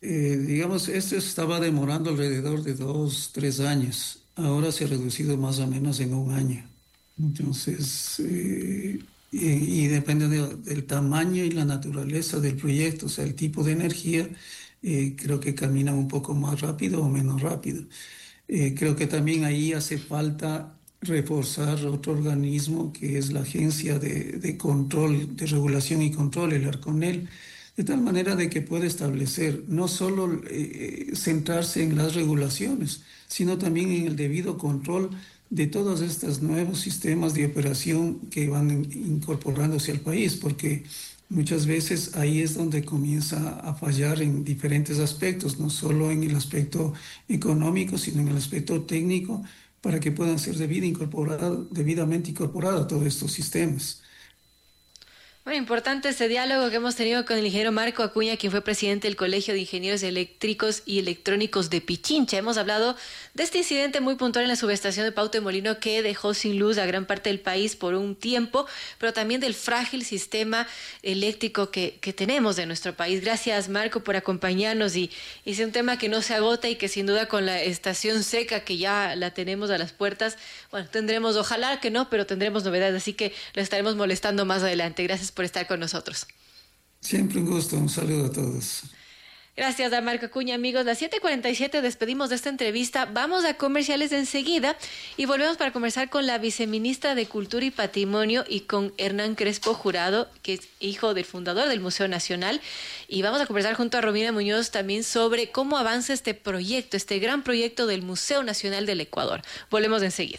Digamos, esto estaba demorando alrededor de 2, 3 años. Ahora se ha reducido más o menos en un año. Entonces, y depende del tamaño y la naturaleza del proyecto, o sea, el tipo de energía, creo que camina un poco más rápido o menos rápido. Creo que también ahí hace falta reforzar otro organismo que es la Agencia de Control, de Regulación y Control, el ARCONEL, de tal manera de que pueda establecer, no solo centrarse en las regulaciones, sino también en el debido control de todos estos nuevos sistemas de operación que van incorporándose al país, porque muchas veces ahí es donde comienza a fallar en diferentes aspectos, no solo en el aspecto económico, sino en el aspecto técnico, para que puedan ser debidamente incorporados todos estos sistemas. Bueno, importante este diálogo que hemos tenido con el ingeniero Marco Acuña, quien fue presidente del Colegio de Ingenieros Eléctricos y Electrónicos de Pichincha. Hemos hablado de este incidente muy puntual en la subestación de Pauta de Molino que dejó sin luz a gran parte del país por un tiempo, pero también del frágil sistema eléctrico que tenemos en nuestro país. Gracias, Marco, por acompañarnos y es un tema que no se agota y que sin duda con la estación seca que ya la tenemos a las puertas, bueno, tendremos, ojalá que no, pero tendremos novedades, así que lo estaremos molestando más adelante. Gracias por estar con nosotros. Siempre un gusto, un saludo a todos. Gracias a Marco Acuña, amigos. Las 7:47 despedimos de esta entrevista. Vamos a comerciales enseguida y volvemos para conversar con la viceministra de Cultura y Patrimonio y con Hernán Crespo Jurado, que es hijo del fundador del Museo Nacional. Y vamos a conversar junto a Romina Muñoz también sobre cómo avanza este proyecto, este gran proyecto del Museo Nacional del Ecuador. Volvemos enseguida.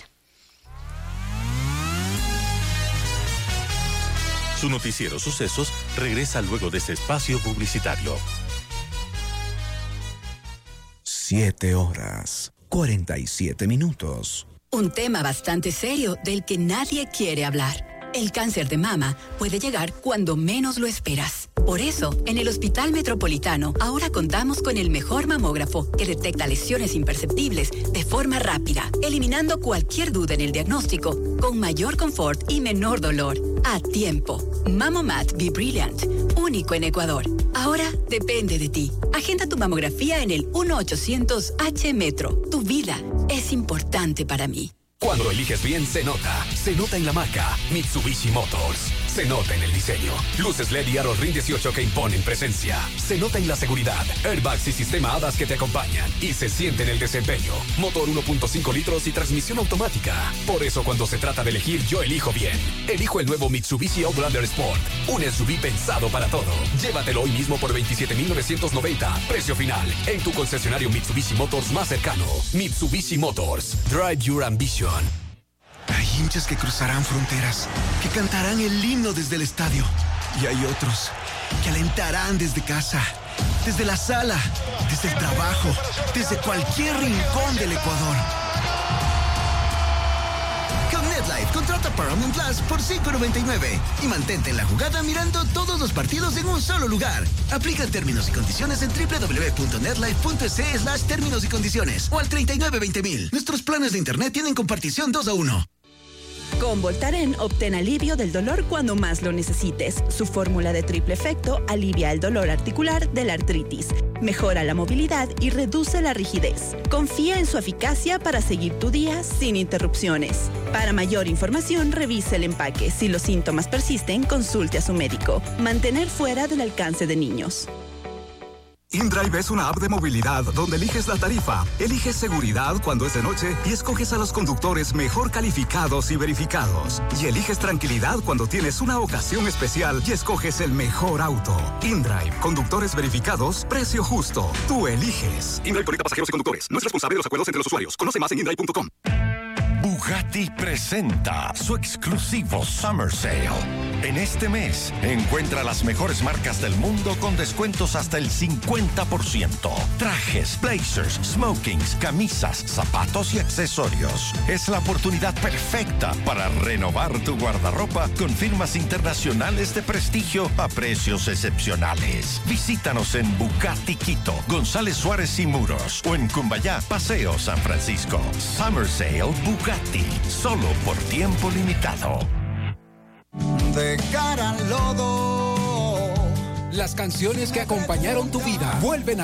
Su noticiero Sucesos regresa luego de este espacio publicitario. 7:47. Un tema bastante serio del que nadie quiere hablar. El cáncer de mama puede llegar cuando menos lo esperas. Por eso, en el Hospital Metropolitano, ahora contamos con el mejor mamógrafo que detecta lesiones imperceptibles de forma rápida, eliminando cualquier duda en el diagnóstico, con mayor confort y menor dolor. A tiempo. Mamomat Be Brilliant, único en Ecuador. Ahora depende de ti. Agenda tu mamografía en el 1-800-H-Metro. Tu vida es importante para mí. Cuando eliges bien, se nota. Se nota en la marca Mitsubishi Motors. Se nota en el diseño. Luces LED y aros RIN 18 que imponen presencia. Se nota en la seguridad. Airbags y sistema ADAS que te acompañan. Y se siente en el desempeño. Motor 1.5 litros y transmisión automática. Por eso cuando se trata de elegir, yo elijo bien. Elijo el nuevo Mitsubishi Outlander Sport. Un SUV pensado para todo. Llévatelo hoy mismo por 27,990. Precio final. En tu concesionario Mitsubishi Motors más cercano. Mitsubishi Motors. Drive your ambition. Hay hinchas que cruzarán fronteras, que cantarán el himno desde el estadio. Y hay otros que alentarán desde casa, desde la sala, desde el trabajo, desde cualquier rincón del Ecuador. Con NetLife, contrata Paramount Plus por $5.99 y mantente en la jugada mirando todos los partidos en un solo lugar. Aplica términos y condiciones en www.netlife.es/términos y condiciones o al 3920.000. Nuestros planes de internet tienen compartición 2-a-1. Con Voltaren obtén alivio del dolor cuando más lo necesites. Su fórmula de triple efecto alivia el dolor articular de la artritis, mejora la movilidad y reduce la rigidez. Confía en su eficacia para seguir tu día sin interrupciones. Para mayor información, revise el empaque. Si los síntomas persisten, consulte a su médico. Mantener fuera del alcance de niños. InDrive es una app de movilidad donde eliges la tarifa, eliges seguridad cuando es de noche y escoges a los conductores mejor calificados y verificados. Y eliges tranquilidad cuando tienes una ocasión especial y escoges el mejor auto. InDrive, conductores verificados, precio justo. Tú eliges. InDrive conecta pasajeros y conductores. No es responsable de los acuerdos entre los usuarios. Conoce más en indrive.com. Bugatti presenta su exclusivo Summer Sale. En este mes, encuentra las mejores marcas del mundo con descuentos hasta el 50%. Trajes, blazers, smokings, camisas, zapatos y accesorios. Es la oportunidad perfecta para renovar tu guardarropa con firmas internacionales de prestigio a precios excepcionales. Visítanos en Bugatti Quito, González Suárez y Muros o en Cumbayá, Paseo San Francisco. Summer Sale Bugatti. Solo por tiempo limitado. De cara al lodo. Las canciones que acompañaron tu vida vuelven a